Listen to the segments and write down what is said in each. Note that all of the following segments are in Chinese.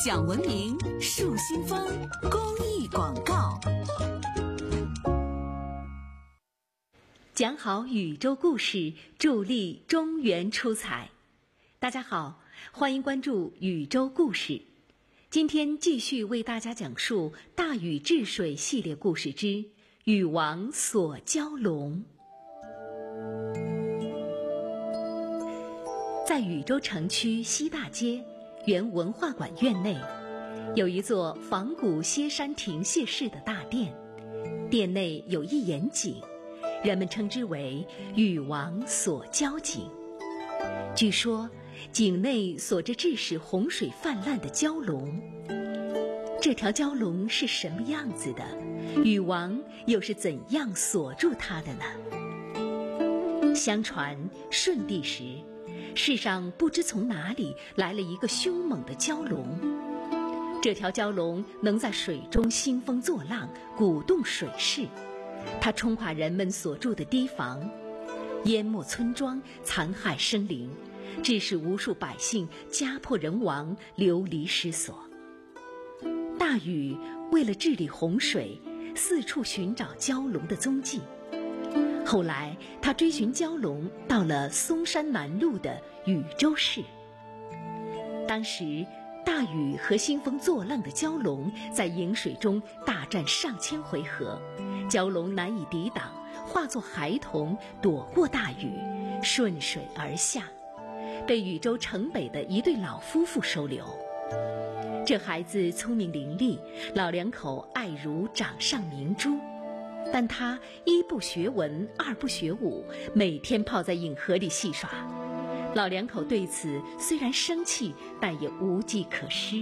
讲文明树新风公益广告。 讲好宇宙故事，助力中原出彩。大家好，欢迎关注宇宙故事。今天继续为大家讲述大禹治水系列故事之禹王锁蛟龙。在禹州城区西大街原文化馆院内，有一座仿古歇山亭榭式的大殿，殿内有一眼井，人们称之为禹王锁蛟井。据说井内锁着致使洪水泛滥的蛟龙。这条蛟龙是什么样子的？禹王又是怎样锁住它的呢？相传舜帝时，世上不知从哪里来了一个凶猛的蛟龙。这条蛟龙能在水中兴风作浪，鼓动水势。它冲垮人们所住的堤防，淹没村庄，残害生灵，致使无数百姓家破人亡，流离失所。大禹为了治理洪水，四处寻找蛟龙的踪迹。后来他追寻蛟龙到了嵩山南麓的禹州市。当时大禹和兴风作浪的蛟龙在饮水中大战上千回合，蛟龙难以抵挡，化作孩童躲过大禹，顺水而下，被禹州城北的一对老夫妇收留。这孩子聪明伶俐，老两口爱如掌上明珠，但他一不学文，二不学武，每天泡在饮河里戏耍。老两口对此虽然生气，但也无计可施。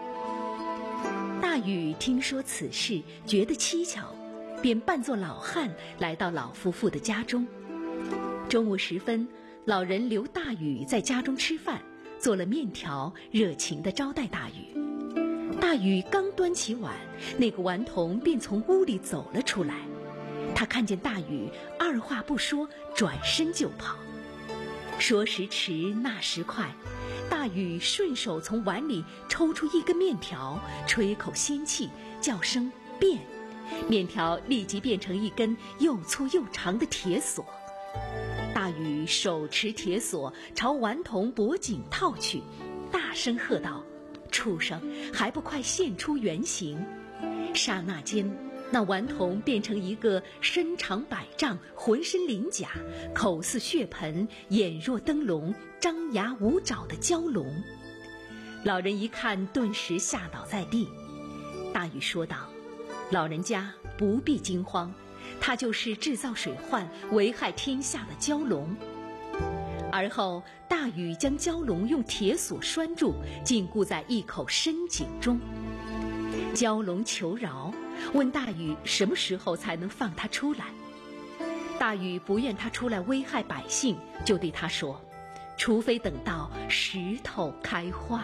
大禹听说此事，觉得蹊跷，便扮作老汉来到老夫妇的家中。中午时分，老人留大禹在家中吃饭，做了面条，热情地招待大禹。大禹刚端起碗，那个顽童便从屋里走了出来。他看见大禹，二话不说，转身就跑。说时迟，那时快，大禹顺手从碗里抽出一根面条，吹口仙气，叫声变，面条立即变成一根又粗又长的铁锁。大禹手持铁锁朝顽童脖颈套去，大声喝道：“畜生，还不快现出原形！”刹那间，那顽童变成一个身长100丈，浑身鳞甲，口似血盆，眼若灯笼，张牙舞爪的蛟龙。老人一看，顿时吓倒在地。大禹说道：“老人家不必惊慌，他就是制造水患，危害天下的蛟龙。”而后大禹将蛟龙用铁锁拴住，禁锢在一口深井中。蛟龙求饶，问大禹什么时候才能放他出来。大禹不愿他出来危害百姓，就对他说：“除非等到石头开花。”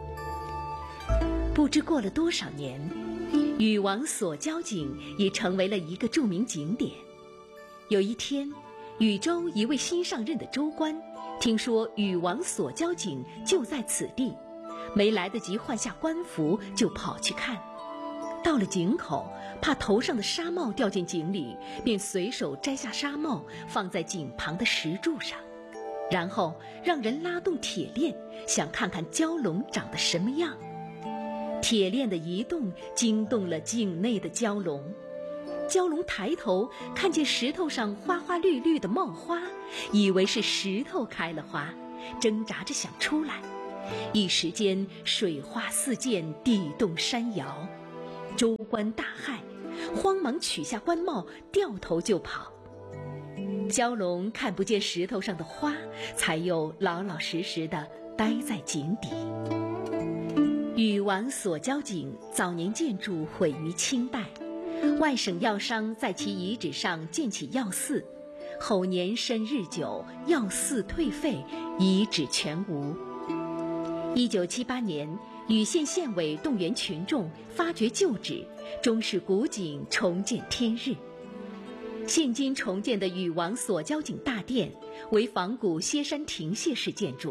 不知过了多少年，禹王锁蛟井已成为了一个著名景点。有一天，禹州一位新上任的州官听说禹王锁蛟井就在此地，没来得及换下官服，就跑去看。到了井口，怕头上的纱帽掉进井里，便随手摘下纱帽放在井旁的石柱上，然后让人拉动铁链，想看看蛟龙长得什么样。铁链的移动惊动了井内的蛟龙。蛟龙抬头看见石头上花花绿绿的冒花，以为是石头开了花，挣扎着想出来。一时间水花四溅，地动山摇。州官大骇，慌忙取下官帽，掉头就跑。蛟龙看不见石头上的花，才又老老实实地待在井底。禹王锁蛟井早年建筑毁于清代，外省药商在其遗址上建起药寺，后年深日久，药寺退废，遗址全无。1978年，禹县县委动员群众发掘旧址，终使古井重见天日。现今重建的禹王锁蛟井大殿为仿古歇山亭榭式建筑，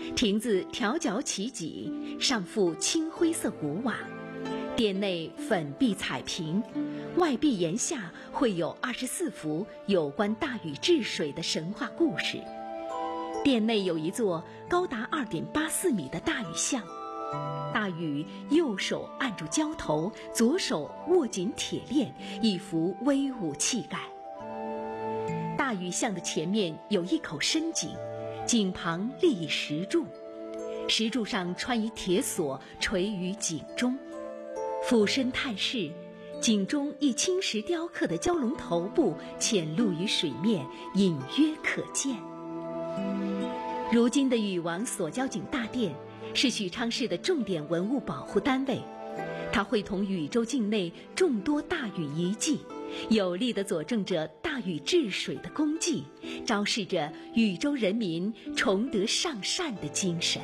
亭子条角起脊，上覆青灰色古瓦，殿内粉壁彩屏，外壁檐下绘有24幅有关大禹治水的神话故事。殿内有一座高达2.84米的大禹像，大禹右手按住胶头，左手握紧铁链，一副威武气概。大禹像的前面有一口深井，井旁立一石柱，石柱上穿一铁锁垂于井中。俯身探视，井中一青石雕刻的蛟龙头部潜露于水面，隐约可见。如今的禹王锁蛟井大殿是许昌市的重点文物保护单位，它会同禹州境内众多大禹遗迹，有力地佐证着大禹治水的功绩，昭示着禹州人民崇德尚善的精神。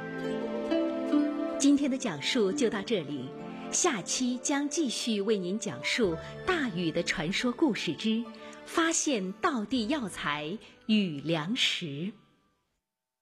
今天的讲述就到这里，下期将继续为您讲述大禹的传说故事之发现道地药材禹良石。